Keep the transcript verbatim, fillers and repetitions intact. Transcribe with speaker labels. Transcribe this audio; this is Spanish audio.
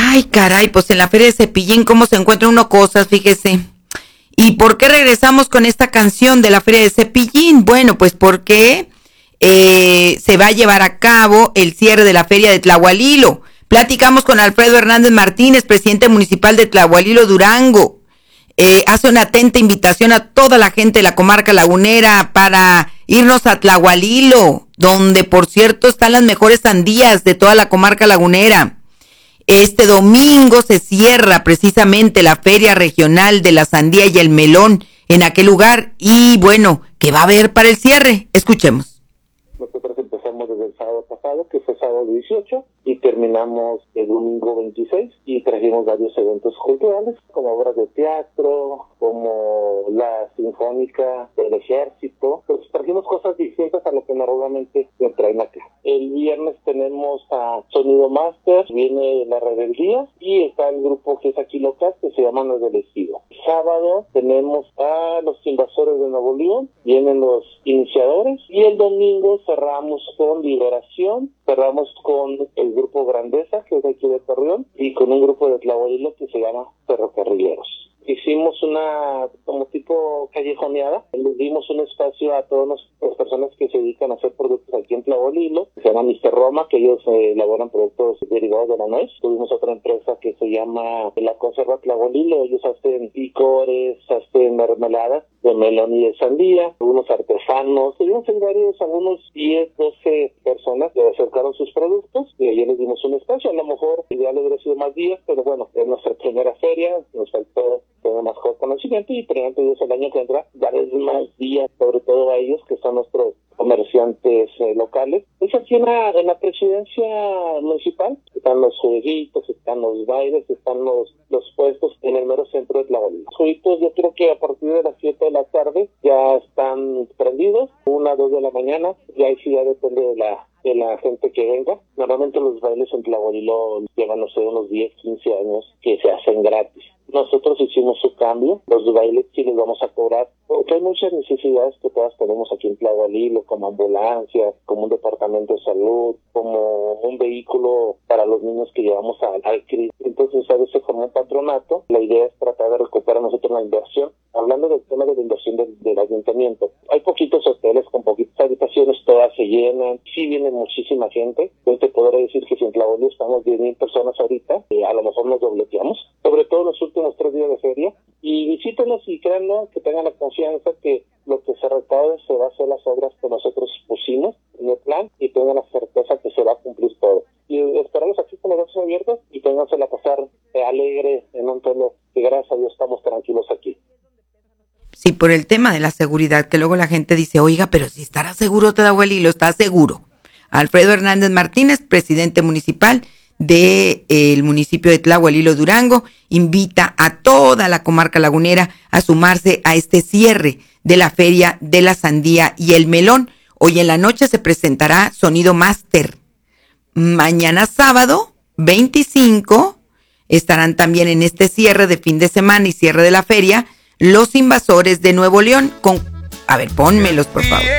Speaker 1: Ay, caray, pues en la Feria de Cepillín, ¿cómo se encuentra uno cosas? Fíjese. ¿Y por qué regresamos con esta canción de la Feria de Cepillín? Bueno, pues porque eh, se va a llevar a cabo el cierre de la Feria de Tlahualilo. Platicamos con Alfredo Hernández Martínez, presidente municipal de Tlahualilo, Durango. Eh, hace una atenta invitación a toda la gente de la comarca lagunera para irnos a Tlahualilo, donde, por cierto, están las mejores sandías de toda la comarca lagunera. Este domingo se cierra precisamente la Feria Regional de la Sandía y el Melón en aquel lugar. Y bueno, ¿qué va a haber para el cierre? Escuchemos.
Speaker 2: Nosotros empezamos desde el sábado pasado, que fue sábado dieciocho, y terminamos el domingo veintiséis, y trajimos varios eventos culturales, como obras de teatro, como la Sinfónica del Ejército. Pues trajimos cosas distintas a lo que normalmente se traen acá. El viernes tenemos a Sonido Master, viene La Rebeldía, y está el grupo que es aquí local, que se llama Los del Ejido. Sábado tenemos a Los Invasores de Nuevo León, vienen Los Iniciadores, y el domingo cerramos con Liberación, cerramos con el grupo Grandeza, que es de aquí de Torreón, y con un grupo de Tlahualilo que se llama Ferrocarrileros. Hicimos una como tipo callejoneada, le dimos un espacio a todas las personas que se dedican a hacer productos aquí en Tlahualilo, que se llama mister Roma, que ellos eh, elaboran productos derivados de la nuez. Tuvimos otra empresa que se llama La Conserva Tlahualilo, ellos hacen licores, hacen mermeladas de melón y de sandía, algunos artesanos, tuvimos varios, algunos diez, doce personas que acercaron sus productos, y ayer les dimos un espacio. A lo mejor ya le hubiera sido más días, pero bueno, es nuestra primera feria, nos faltó tener más conocimiento, y probablemente Dios el año que entra darles más días, sobre todo a ellos que son nuestros comerciantes eh, locales. Es aquí en la, en la presidencia municipal, están los jueguitos, están los bailes, están los, los puestos en el mero centro de Tlahualilo. Los jueguitos yo creo que a partir de las siete de la tarde ya están prendidos, una, dos de la mañana, ya ahí sí ya depende de la de la gente que venga. Normalmente los bailes en Tlahualilo llevan, no sé, unos diez, quince años que se hacen gratis. Nosotros hicimos su cambio, los bailes sí les vamos a cobrar, porque hay muchas necesidades que todas tenemos aquí en Tlahualilo, como ambulancia, como un departamento de salud, como un vehículo para los niños que llevamos al, al C R I. Entonces a veces como un patronato, la idea es tratar de recuperar nosotros la inversión. Hablando del tema de la inversión del, del ayuntamiento, hay poquitos hoteles con poquitas habitaciones, todas se llenan, sí viene muchísima gente. Yo te podré decir que si en Tlahualilo estamos diez mil personas ahorita, eh, a lo mejor nos dobleteamos, sobre todo los últimos tres días de feria, y visítenos y créanlo, que tengan la confianza que lo que se recaude se va a hacer las obras que nosotros pusimos en el plan, y tengan la certeza que se va a cumplir todo. Y esperamos aquí con los brazos abiertos, y téngansela a pasar eh, alegre en un tono que gracias a Dios estamos tranquilos aquí.
Speaker 1: Sí, por el tema de la seguridad, que luego la gente dice, oiga, pero si estará seguro Tlahualilo, está seguro. Alfredo Hernández Martínez, presidente municipal del de, municipio de Tlahualilo, Durango, invita a toda la comarca lagunera a sumarse a este cierre de la Feria de la Sandía y el Melón. Hoy en la noche se presentará Sonido Master. Mañana sábado, veinticinco, estarán también en este cierre de fin de semana y cierre de la feria Los Invasores de Nuevo León. Con, a ver, pónmelos, por favor.